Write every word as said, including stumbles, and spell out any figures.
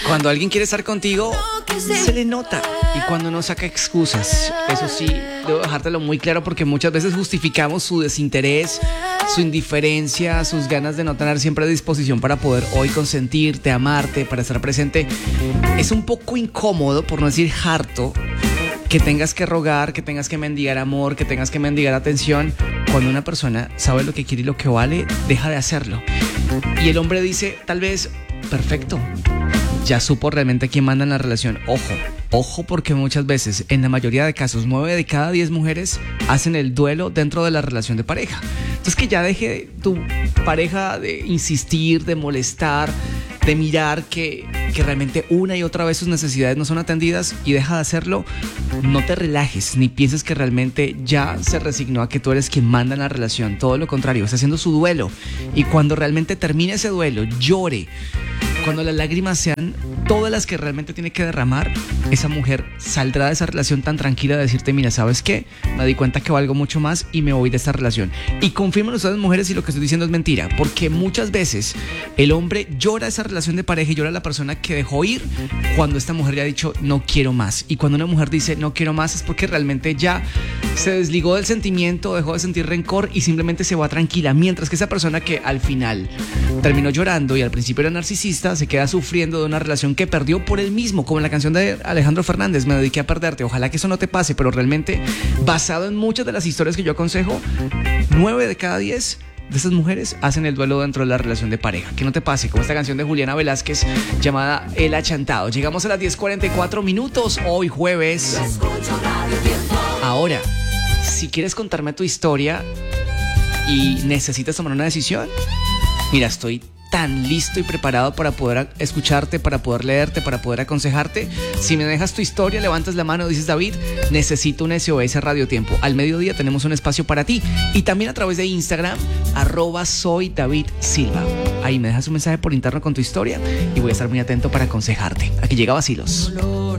Cuando alguien quiere estar contigo, se le nota. Y cuando no saca excusas. Eso sí, debo dejártelo muy claro porque muchas veces justificamos su desinterés, su indiferencia, sus ganas de no tener siempre disposición para poder hoy consentirte, amarte, para estar presente. Es un poco incómodo, por no decir harto, que tengas que rogar, que tengas que mendigar amor, que tengas que mendigar atención. Cuando una persona sabe lo que quiere y lo que vale, deja de hacerlo. Y el hombre dice, tal vez, perfecto, ya supo realmente quién manda en la relación. Ojo, ojo, porque muchas veces, en la mayoría de casos, nueve de cada diez mujeres hacen el duelo dentro de la relación de pareja. Entonces que ya deje tu pareja de insistir, de molestar, de mirar que, que realmente una y otra vez sus necesidades no son atendidas y deja de hacerlo. No te relajes ni pienses que realmente ya se resignó a que tú eres quien manda en la relación. Todo lo contrario, está haciendo su duelo. Y cuando realmente termine ese duelo, llore. Cuando las lágrimas sean todas las que realmente tiene que derramar, esa mujer saldrá de esa relación tan tranquila de decirte, mira, ¿sabes qué? Me di cuenta que valgo mucho más y me voy de esta relación. Y confirmen ustedes, mujeres, si lo que estoy diciendo es mentira, porque muchas veces el hombre llora esa relación de pareja y llora a la persona que dejó ir cuando esta mujer ya ha dicho, no quiero más. Y cuando una mujer dice, no quiero más, es porque realmente ya se desligó del sentimiento, dejó de sentir rencor y simplemente se va tranquila. Mientras que esa persona que al final terminó llorando y al principio era narcisista, se queda sufriendo de una relación que perdió por él mismo, como en la canción de Alejandro Fernández, Me dediqué a perderte. Ojalá que eso no te pase, pero realmente, basado en muchas de las historias que yo aconsejo, nueve de cada diez de esas mujeres hacen el duelo dentro de la relación de pareja. Que no te pase, como esta canción de Juliana Velázquez llamada El Achantado. Llegamos a las diez cuarenta y cuatro minutos, hoy jueves. Ahora, si quieres contarme tu historia y necesitas tomar una decisión, mira, estoy tan listo y preparado para poder escucharte, para poder leerte, para poder aconsejarte. Si me dejas tu historia, levantas la mano, dices, David, necesito un S O S Radio Tiempo. Al mediodía tenemos un espacio para ti. Y también a través de Instagram, arroba soy David Silva. Ahí me dejas un mensaje por interno con tu historia y voy a estar muy atento para aconsejarte. Aquí llega Vacilos.